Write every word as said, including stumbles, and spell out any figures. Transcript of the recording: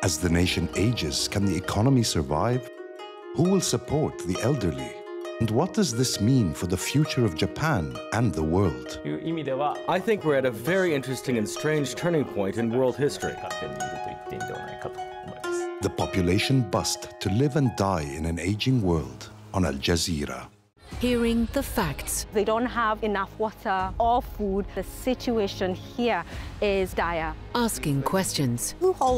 As the nation ages, can the economy survive? Who will support the elderly? And what does this mean for the future of Japan and the world? I think we're at a very interesting and strange turning point in world history. The population bust to live and die in an aging world on Al Jazeera. Hearing the facts. They don't have enough water or food. The situation here is dire. Asking questions. Who holds